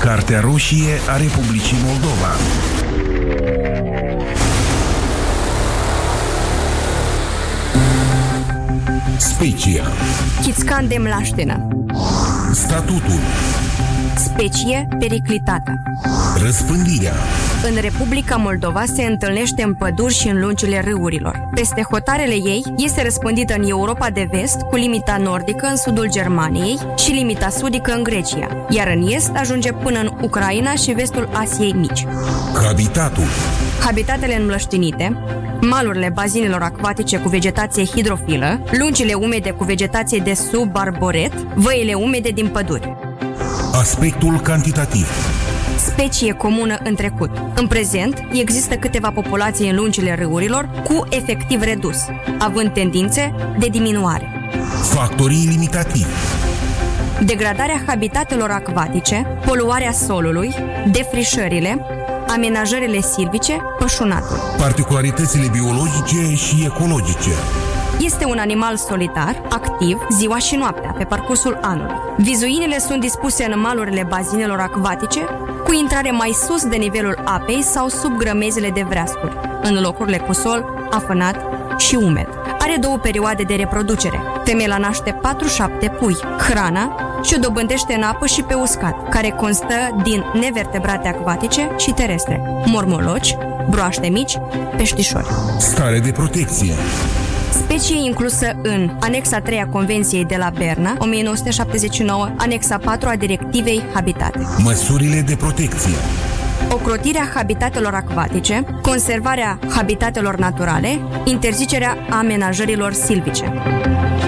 Cartea roșie a Republicii Moldova. Specia. Chitscan de mlaștină. Statutul. Specie periclitată. Răspândirea. În Republica Moldova se întâlnește în păduri și în lungile râurilor. Peste hotarele ei este răspândită în Europa de Vest, cu limita nordică în sudul Germaniei și limita sudică în Grecia, iar în est ajunge până în Ucraina și vestul Asiei Mici. Habitatul. Habitatele înmlăștinite, malurile bazinelor acvatice cu vegetație hidrofilă, lungile umede cu vegetație de subarboret, văile umede din păduri. Aspectul cantitativ. Specie comună în trecut. În prezent, există câteva populații în lungile râurilor cu efectiv redus, având tendințe de diminuare. Factorii limitativi. Degradarea habitatelor acvatice, poluarea solului, defrișările, amenajările silvice, pășunatul. Particularitățile biologice și ecologice. Este un animal solitar, activ, ziua și noaptea, pe parcursul anului. Vizuinile sunt dispuse în malurile bazinelor acvatice, cu intrare mai sus de nivelul apei sau sub grămezile de vreascuri, în locurile cu sol afănat și umed. Are 2 perioade de reproducere. Femeia naște 4-7 pui. Hrana și-o dobândește în apă și pe uscat, care constă din nevertebrate acvatice și terestre, mormoloci, broaște mici, peștișori. Stare de protecție. Specie inclusă în Anexa 3 a Convenției de la Berna, 1979, Anexa 4 a Directivei Habitate. Măsurile de protecție. Ocrotirea habitatelor acvatice, conservarea habitatelor naturale, interzicerea amenajărilor silvice.